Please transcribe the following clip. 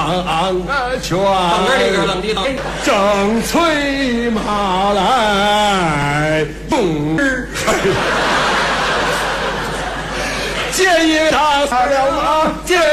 拳，正催马来，蹦日。建议他了马。